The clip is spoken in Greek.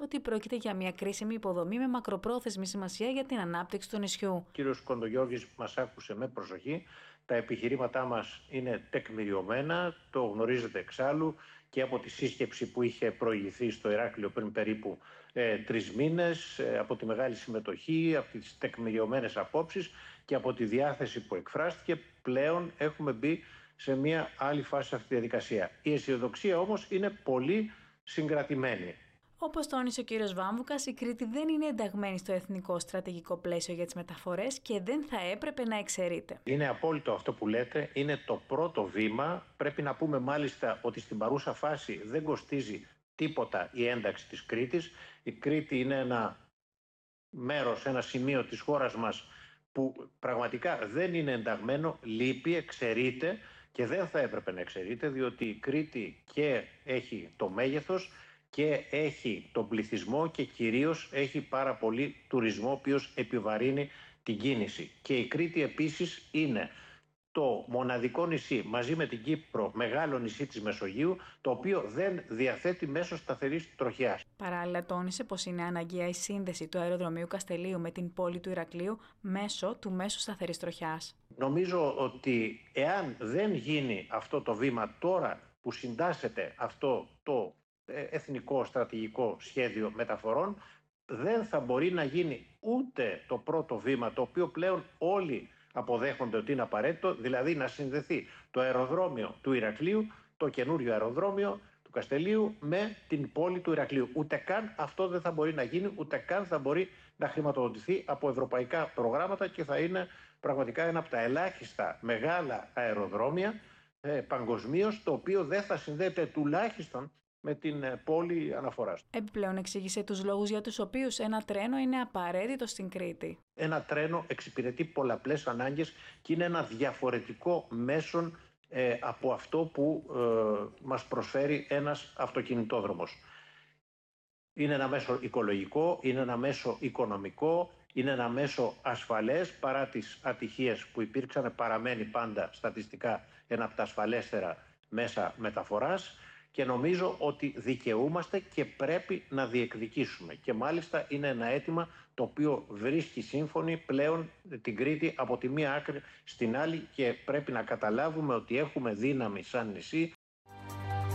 ότι πρόκειται για μια κρίσιμη υποδομή με μακροπρόθεσμη σημασία για την ανάπτυξη του νησιού. Ο κύριος Κοντογιώργης μας άκουσε με προσοχή. Τα επιχειρήματά μας είναι τεκμηριωμένα, το γνωρίζετε εξάλλου και από τη σύσκεψη που είχε προηγηθεί στο Ηράκλειο πριν περίπου 3 μήνες, από τη μεγάλη συμμετοχή, από τις τεκμηριωμένες απόψεις και από τη διάθεση που εκφράστηκε. Πλέον έχουμε μπει σε μια άλλη φάση σε αυτή τη διαδικασία. Η αισιοδοξία όμως είναι πολύ συγκρατημένη. Όπως τόνισε ο κύριος Βάμβουκας, η Κρήτη δεν είναι ενταγμένη στο εθνικό στρατηγικό πλαίσιο για τις μεταφορές και δεν θα έπρεπε να εξαιρείται. Είναι απόλυτο αυτό που λέτε, είναι το πρώτο βήμα. Πρέπει να πούμε μάλιστα ότι στην παρούσα φάση δεν κοστίζει τίποτα η ένταξη της Κρήτης. Η Κρήτη είναι ένα μέρος, ένα σημείο της χώρας μας που πραγματικά δεν είναι ενταγμένο, λείπει, εξαιρείται και δεν θα έπρεπε να εξαιρείται, διότι η Κρήτη και έχει το μέγεθος και έχει τον πληθυσμό και κυρίως έχει πάρα πολύ τουρισμό, ο οποίος επιβαρύνει την κίνηση. Και η Κρήτη επίσης είναι το μοναδικό νησί μαζί με την Κύπρο, μεγάλο νησί της Μεσογείου, το οποίο δεν διαθέτει μέσο σταθερής τροχιάς. Παράλληλα, τόνισε πως είναι αναγκαία η σύνδεση του αεροδρομίου Καστελείου με την πόλη του Ηρακλείου μέσω του μέσου σταθερής τροχιάς. Νομίζω ότι εάν δεν γίνει αυτό το βήμα τώρα που συντάσσεται αυτό το εθνικό στρατηγικό σχέδιο μεταφορών, δεν θα μπορεί να γίνει ούτε το πρώτο βήμα, το οποίο πλέον όλοι αποδέχονται ότι είναι απαραίτητο, δηλαδή να συνδεθεί το αεροδρόμιο του Ηρακλείου, το καινούριο αεροδρόμιο του Καστελείου με την πόλη του Ηρακλείου. Ούτε καν αυτό δεν θα μπορεί να γίνει, ούτε καν θα μπορεί να χρηματοδοτηθεί από ευρωπαϊκά προγράμματα και θα είναι πραγματικά ένα από τα ελάχιστα μεγάλα αεροδρόμια παγκοσμίως, το οποίο δεν θα συνδέεται τουλάχιστον με την πόλη αναφοράς. Επιπλέον εξήγησε τους λόγους για τους οποίους ένα τρένο είναι απαραίτητο στην Κρήτη. Ένα τρένο εξυπηρετεί πολλαπλές ανάγκες και είναι ένα διαφορετικό μέσον από αυτό που μας προσφέρει ένας αυτοκινητόδρομος. Είναι ένα μέσο οικολογικό, είναι ένα μέσο οικονομικό, είναι ένα μέσο ασφαλές, παρά τις ατυχίες που υπήρξαν, παραμένει πάντα στατιστικά ένα από τα ασφαλέστερα μέσα μεταφοράς και νομίζω ότι δικαιούμαστε και πρέπει να διεκδικήσουμε. Και μάλιστα είναι ένα αίτημα το οποίο βρίσκει σύμφωνη πλέον την Κρήτη από τη μία άκρη στην άλλη και πρέπει να καταλάβουμε ότι έχουμε δύναμη σαν νησί